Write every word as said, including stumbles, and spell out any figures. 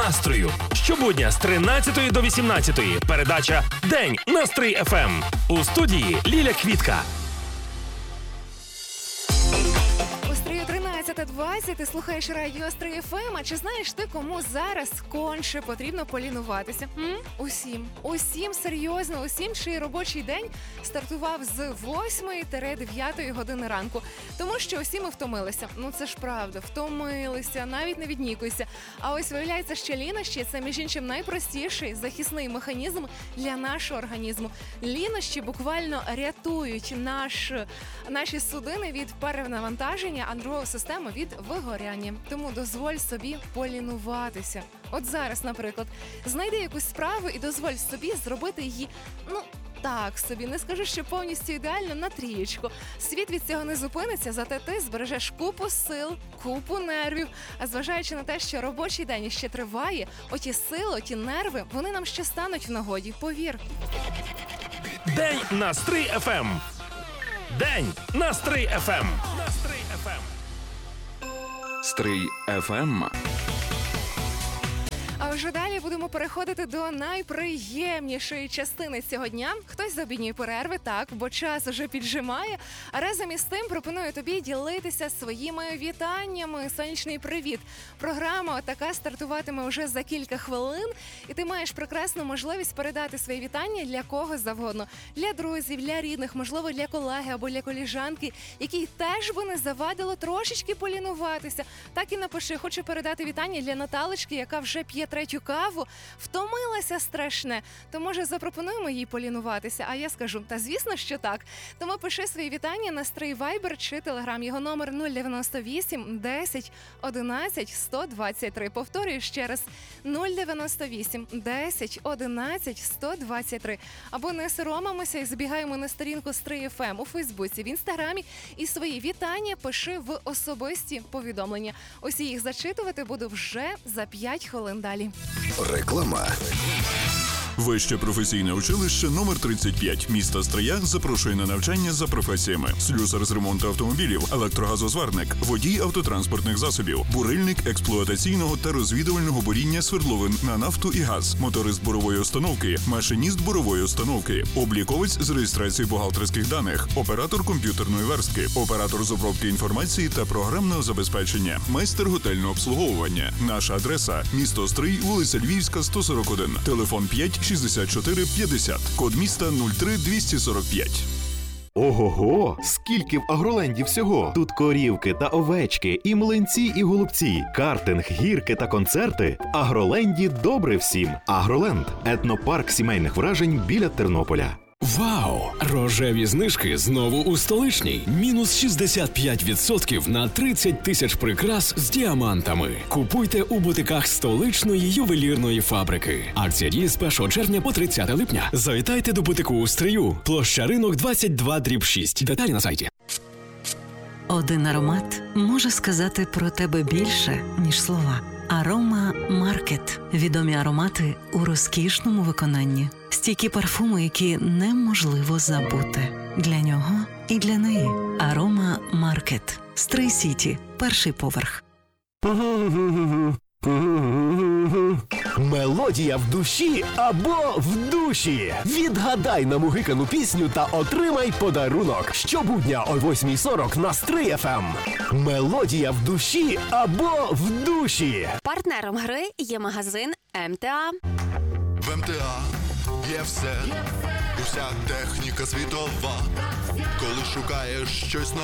настрою. Щобудня з тринадцятої до вісімнадцятої. Передача «День на Стрий еф ем». У студії Ліля Квітка. тринадцята двадцять, ти слухаєш радіо Стрий еф ем. А чи знаєш ти, кому зараз конче потрібно полінуватися? М? Усім. Усім, серйозно, усім, чий робочий день стартував з восьмої до дев'ятої години ранку. Тому що усі ми втомилися. Ну це ж правда, втомилися, навіть не віднікуйся. А ось виявляється, що лінощі – це, між іншим, найпростіший захисний механізм для нашого організму. Лінощі буквально рятують наш, наші судини від перенавантаження, а нервову систему від вигоряння. Тому дозволь собі полінуватися. От зараз, наприклад, знайди якусь справу і дозволь собі зробити її, ну, так собі, не скажу, що повністю ідеально, на трієчку. Світ від цього не зупиниться, зате ти збережеш купу сил, купу нервів. А зважаючи на те, що робочий день ще триває, оті сили, оті нерви, вони нам ще стануть в нагоді, повір. День на Стрий еф ем. День на Стрий еф ем. На Стрий еф ем. Стрий еф ем. А вже далі будемо переходити до найприємнішої частини цього дня. Хтось з обідньої перерви, так, бо час уже піджимає. А разом із тим пропоную тобі ділитися своїми вітаннями. Сонячний привіт. Програма така стартуватиме вже за кілька хвилин. І ти маєш прекрасну можливість передати свої вітання для кого завгодно. Для друзів, для рідних, можливо, для колеги або для коліжанки, якій теж би не завадило трошечки полінуватися. Так і напиши, хочу передати вітання для Наталочки, яка вже п'є третю каву, втомилася страшне, то, може, запропонуємо їй полінуватися? А я скажу, та звісно, що так. Тому пиши свої вітання на Стрий Вайбер чи Телеграм. Його номер нуль дев'яносто вісім десять одинадцять сто двадцять три. Повторюю ще раз, нуль дев'яносто вісім десять одинадцять сто двадцять три. Або не соромимося і забігаємо на сторінку Стрий еф ем у Фейсбуці, в Інстаграмі і свої вітання пиши в особисті повідомлення. Усі їх зачитувати буду вже за п'ять хвилин далі. Реклама. Вище професійне училище номер тридцять п'ять міста Стрия запрошує на навчання за професіями: слюсар з ремонту автомобілів, електрогазозварник, водій автотранспортних засобів, бурильник експлуатаційного та розвідувального буріння свердловин на нафту і газ, моторист бурової установки, машиніст бурової установки, обліковець з реєстрації бухгалтерських даних, оператор комп'ютерної верстки, оператор з обробки інформації та програмного забезпечення, майстер готельного обслуговування. Наша адреса – місто Стрий, вулиця Львівська, сто сорок один, телефон п'ять шістдесят чотири п'ятдесят, код міста нуль три двісті сорок п'ять. Ого-го! Скільки в Агроленді всього! Тут корівки та овечки, і млинці, і голубці, картинг, гірки та концерти. В Агроленді добре всім. Агроленд – етнопарк сімейних вражень біля Тернополя. Вау! Рожеві знижки знову у столичній. Мінус шістдесят п'ять відсотків на тридцять тисяч прикрас з діамантами. Купуйте у бутиках столичної ювелірної фабрики. Акція діє з першого червня по тридцяте липня. Завітайте до бутику у Стрию. Площа Ринок двадцять два дріб шість. Деталі на сайті. Один аромат може сказати про тебе більше, ніж слова. Арома Маркет. Відомі аромати у розкішному виконанні. Стійкі парфуми, які неможливо забути. Для нього і для неї. Арома Маркет. Стрий Сіті. Перший поверх. Мелодія в душі або в душі. Відгадай на мугикану пісню та отримай подарунок. Щобудня о восьмій сорок на Стрий еф ем. Мелодія в душі або в душі. Партнером гри є магазин ем те а. В ем те а є все, уся техніка світова. Коли шукаєш щось нове,